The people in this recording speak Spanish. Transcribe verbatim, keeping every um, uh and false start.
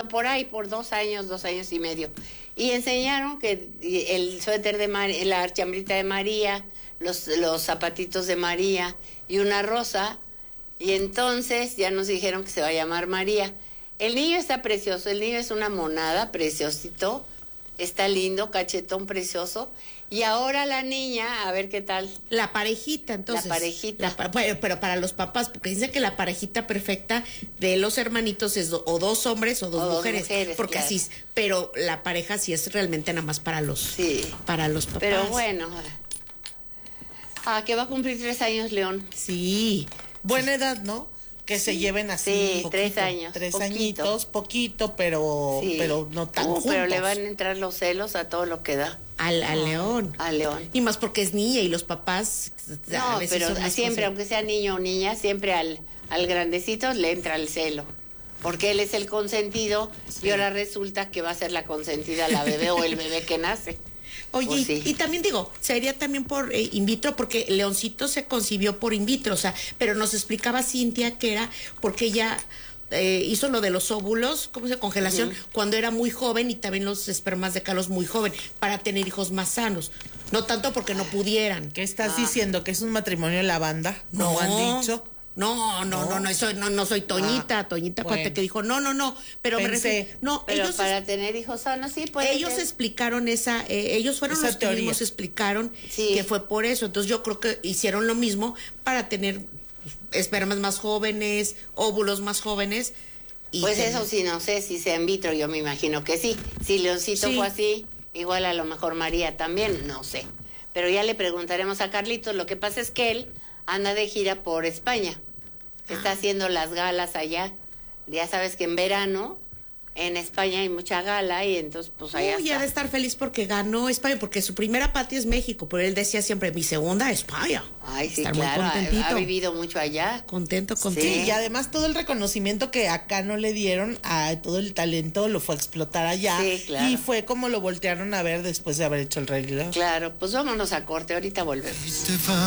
enseñando por ahí por dos años, dos años y medio. Y enseñaron que el suéter de María, la chambrita de María, los, los zapatitos de María y una rosa. Y entonces ya nos dijeron que se va a llamar María. El niño está precioso, el niño es una monada, preciosito, está lindo, cachetón precioso. Y ahora la niña, a ver qué tal. La parejita, entonces. La parejita. La, pero, pero para los papás, porque dicen que la parejita perfecta de los hermanitos es do, o dos hombres o dos o mujeres. Dos mujeres porque claro. así, pero la pareja sí es realmente nada más para los, sí. para los papás. Pero bueno. Ah, que va a cumplir tres años, León. Sí. Buena edad, ¿no? Que sí. se lleven así. Sí, poquito, tres años. Tres poquito. añitos, poquito, pero, sí. pero no tan uh, juntos. Pero le van a entrar los celos a todo lo que da. Al, al León. Al León. Y más porque es niña y los papás. No, a veces pero son más siempre, cosas. aunque sea niño o niña, siempre al, al grandecito le entra el celo. Porque él es el consentido sí. y ahora resulta que va a ser la consentida la bebé o el bebé que nace. Oye, pues sí. y, y también digo, sería también por eh, in vitro, porque Leoncito se concibió por in vitro, o sea, pero nos explicaba Cintia que era porque ella eh, hizo lo de los óvulos, ¿cómo se llama? Congelación, uh-huh. cuando era muy joven y también los espermas de Carlos muy joven, para tener hijos más sanos. No tanto porque no pudieran. ¿Qué estás ah. diciendo? ¿Que es un matrimonio en la banda? No. ¿Como han dicho? No, no, no, no, no, eso, no, no soy Toñita, ah, Toñita bueno. cuate que dijo, no, no, no, pero Pensé, me refiero, no, pero ellos para es, tener hijos sanos sí puede ellos ser. explicaron esa, eh, ellos fueron esa los teoría. que mismos explicaron sí. que fue por eso, entonces yo creo que hicieron lo mismo para tener espermas más jóvenes, óvulos más jóvenes. Y pues tener... eso sí, no sé si sea in vitro, yo me imagino que sí. Si Leoncito sí. fue así, igual a lo mejor María también, no sé. Pero ya le preguntaremos a Carlitos, lo que pasa es que él anda de gira por España. Está haciendo las galas allá. Ya sabes que en verano en España hay mucha gala y entonces pues allá Uy, está. ha de estar feliz porque ganó España, porque su primera patria es México, pero él decía siempre, mi segunda España. Ay, sí, estar claro, muy contentito. ha, ha vivido mucho allá. Contento, contento. Sí, y además todo el reconocimiento que acá no le dieron, a todo el talento lo fue a explotar allá. Sí, claro. Y fue como lo voltearon a ver después de haber hecho el Rey León. Claro, pues vámonos a corte, ahorita volvemos.